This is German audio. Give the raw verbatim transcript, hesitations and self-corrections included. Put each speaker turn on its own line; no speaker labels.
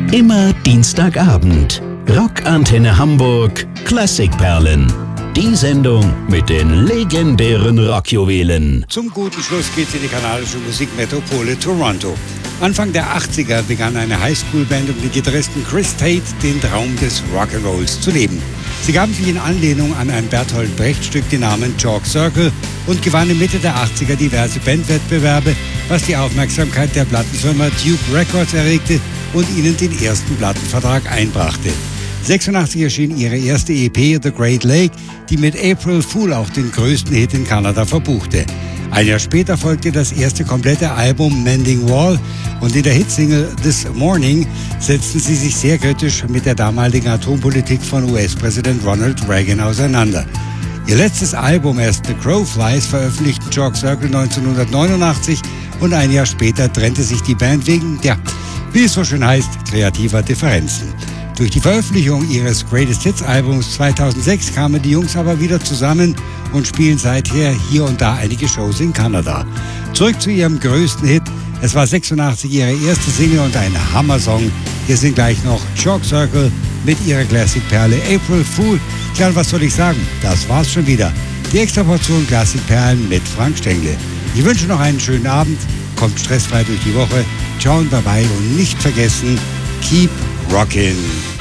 Immer Dienstagabend. Rockantenne Hamburg Klassikperlen. Die Sendung mit den legendären Rockjuwelen.
Zum guten Schluss geht's in die kanadische Musikmetropole Toronto. Anfang der achtziger begann eine Highschool-Band um den Gitarristen Chris Tate den Traum des Rock'n'Rolls zu leben. Sie gaben sich in Anlehnung an ein Bertolt Brecht-Stück den Namen Chalk Circle und gewannen Mitte der achtziger diverse Bandwettbewerbe, was die Aufmerksamkeit der Plattenfirma Duke Records erregte und ihnen den ersten Plattenvertrag einbrachte. sechsundachtzig erschien ihre erste E P The Great Lake, die mit April Fool auch den größten Hit in Kanada verbuchte. Ein Jahr später folgte das erste komplette Album Mending Wall und in der Hitsingle This Morning setzten sie sich sehr kritisch mit der damaligen Atompolitik von U S-Präsident Ronald Reagan auseinander. Ihr letztes Album As the Crow Flies veröffentlichten Chalk Circle neunzehnhundertneunundachtzig und ein Jahr später trennte sich die Band wegen, ja, wie es so schön heißt, kreativer Differenzen. Durch die Veröffentlichung ihres Greatest Hits Albums zweitausendsechs kamen die Jungs aber wieder zusammen und spielen seither hier und da einige Shows in Kanada. Zurück zu ihrem größten Hit. Es war sechsundachtzig ihre erste Single und ein Hammer-Song. Hier sind gleich noch Chalk Circle mit ihrer Classic-Perle April Fool. Tja, und was soll ich sagen? Das war's schon wieder. Die extra Portion Classic-Perlen mit Frank Stengle. Ich wünsche noch einen schönen Abend. Kommt stressfrei durch die Woche. Ciao und bye bye und nicht vergessen, keep rockin'.